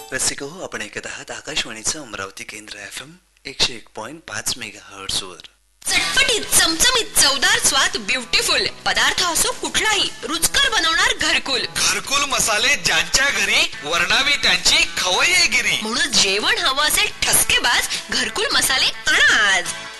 रसिक हो, आपण ऐकत आहात आकाशवाणीचं अमरावती केंद्र FM 101.5 मेगाहर्ट्झ वर. चटपटीत चमचमीत चवदार स्वाद ब्युटिफुल पदार्थ असो कुठलाही रुचकर बनवणार घरकुल. घरकुल मसाले ज्यांच्या घरी वर्णावी त्यांची खवय्येगिरी. म्हणून जेवण हवं असेल ठसकेबाज घरकुल मसाले आणा आज.